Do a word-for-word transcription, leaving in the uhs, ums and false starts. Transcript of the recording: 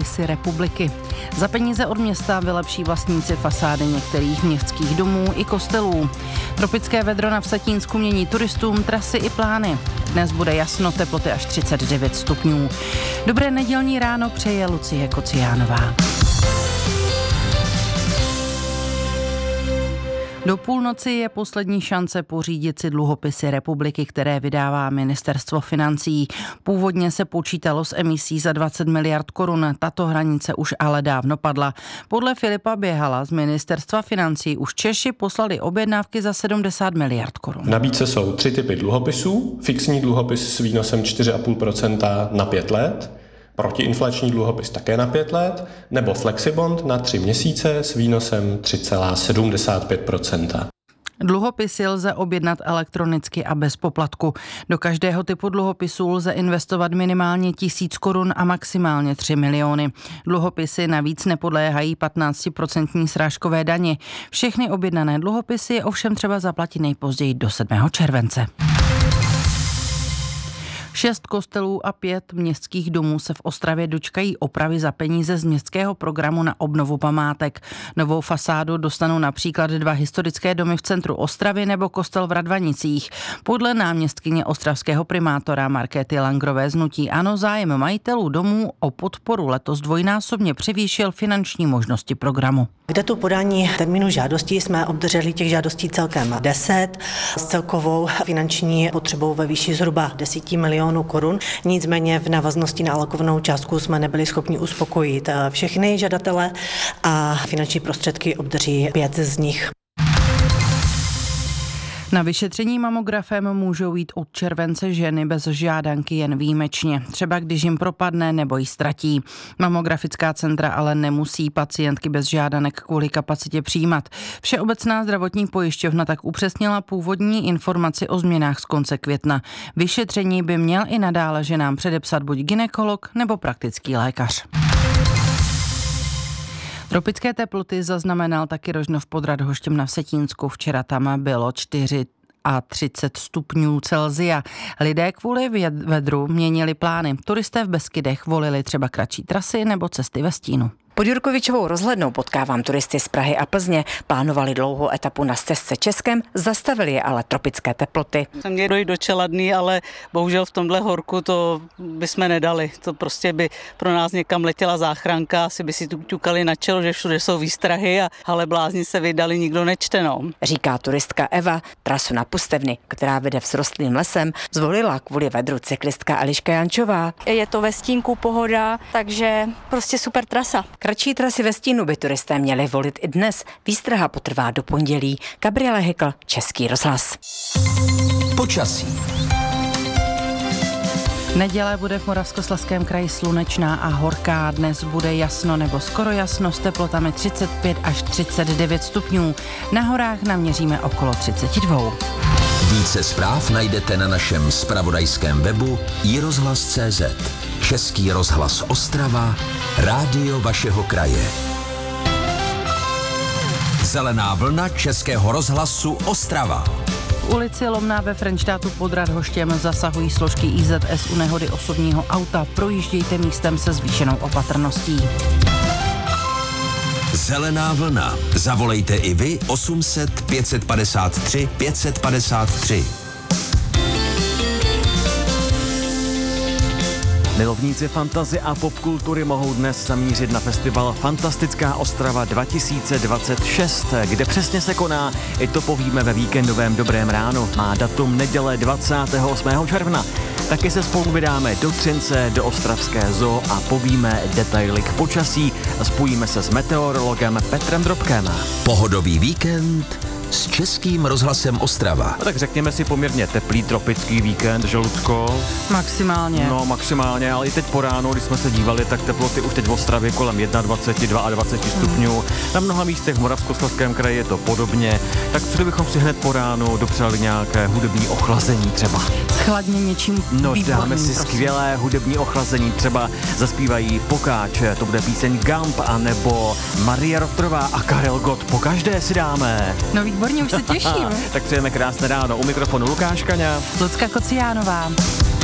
dluhopisy republiky. Za peníze od města vylepší vlastníci fasády některých městských domů i kostelů. Tropické vedro na Vsetínsku mění turistům trasy i plány. Dnes bude jasno, teploty až třicet devět stupňů. Dobré nedělní ráno přeje Lucie Kociánová. Do půlnoci je poslední šance pořídit si dluhopisy republiky, které vydává Ministerstvo financí. Původně se počítalo s emisí za dvacet miliard korun, tato hranice už ale dávno padla. Podle Filipa Běhala z Ministerstva financí už Češi poslali objednávky za sedmdesát miliard korun. V nabídce jsou tři typy dluhopisů. Fixní dluhopis s výnosem čtyři celá pět procenta na pět let, protiinflační dluhopis také na pět let, nebo flexibond na tři měsíce s výnosem tři celá sedmdesát pět procenta. Dluhopisy lze objednat elektronicky a bez poplatku. Do každého typu dluhopisu lze investovat minimálně tisíc korun a maximálně tři miliony. Dluhopisy navíc nepodléhají patnáctiprocentní srážkové dani. Všechny objednané dluhopisy je ovšem třeba zaplatit nejpozději do sedmého července. Šest kostelů a pět městských domů se v Ostravě dočkají opravy za peníze z městského programu na obnovu památek. Novou fasádu dostanou například dva historické domy v centru Ostravy nebo kostel v Radvanicích. Podle náměstkyně ostravského primátora Markéty Langrové z hnutí ANO zájem majitelů domů o podporu letos dvojnásobně převýšil finanční možnosti programu. K datu podání termínu žádostí jsme obdrželi těch žádostí celkem deset s celkovou finanční potřebou ve výši zhruba deset milionů korun. Nicméně v návaznosti na alokovanou částku jsme nebyli schopni uspokojit všechny žadatele a finanční prostředky obdrží pět z nich. Na vyšetření mamografem můžou jít od července ženy bez žádanky jen výjimečně, třeba když jim propadne nebo ji ztratí. Mamografická centra ale nemusí pacientky bez žádanek kvůli kapacitě přijímat. Všeobecná zdravotní pojišťovna tak upřesnila původní informaci o změnách z konce května. Vyšetření by měl i nadále ženám předepsat buď gynekolog nebo praktický lékař. Tropické teploty zaznamenal taky Rožnov pod Radhoštěm na Vsetínsku. Včera tam bylo čtyři a třicet stupňů Celsia. Lidé kvůli vedru měnili plány. Turisté v Beskydech volili třeba kratší trasy nebo cesty ve stínu. Pod Jurkovičovou rozhlednou potkávám turisty z Prahy a Plzně. Plánovali dlouhou etapu na stezce Českem, zastavili je ale tropické teploty. Jsem měl dojít do Čeladný, ale bohužel v tomhle horku to bychom nedali. To prostě by pro nás někam letěla záchranka, asi by si tu ťukali na čelo, že všude jsou výstrahy a ale blázni se vydali, nikdo nečte, no. Říká turistka Eva. Trasu na Pustevny, která vede vzrostlým lesem, zvolila kvůli vedru cyklistka Eliška Jančová. Je to ve stínku pohoda, takže prostě super trasa. Kratší trasy ve stínu by turisté měli volit i dnes. Výstraha potrvá do pondělí. Gabriela Hykl, Český rozhlas. Počasí. Neděle bude v Moravskoslezském kraji slunečná a horká. Dnes bude jasno nebo skoro jasno s teplotami třicet pět až třicet devět stupňů. Na horách naměříme okolo třicet dva. Více zpráv najdete na našem zpravodajském webu i rozhlas tečka cé zet. Český rozhlas Ostrava, rádio vašeho kraje. Zelená vlna Českého rozhlasu Ostrava. V ulici Lomná ve Frenštátu pod Radhoštěm zasahují složky í zet es u nehody osobního auta. Projíždějte místem se zvýšenou opatrností. Zelená vlna. Zavolejte i vy osm set pět padesát tři pět padesát tři. Milovníci fantasy a popkultury mohou dnes zamířit na festival Fantastická Ostrava dva tisíce dvacet šest, kde přesně se koná, i to povíme ve víkendovém Dobrém ránu. Má datum neděle dvacátého osmého června. Taky se spolu vydáme do Třince, do ostravské zoo a povíme detaily k počasí. Spojíme se s meteorologem Petrem Drobkem. Pohodový víkend s Českým rozhlasem Ostrava. No tak řekněme si poměrně teplý tropický víkend, že Lucko? Maximálně. No maximálně, ale i teď po ránu, když jsme se dívali, tak teploty už teď v Ostravě kolem dvacet jedna, dvacet dva stupňů. Na mnoha místech v Moravskoslezském kraji je to podobně. Tak co kdybychom si hned po ránu dopřáli nějaké hudební ochlazení třeba? Schladně něčím No výborným, dáme si prosím. skvělé hudební ochlazení, třeba zaspívají Pokáč, to bude píseň Gump, anebo Maria Rotrová a Karel Gott, pokaždé si dáme. No výborně, už se těším. Tak přejeme krásné ráno. U mikrofonu Lukáš Kaňa. Lucka Kociánová.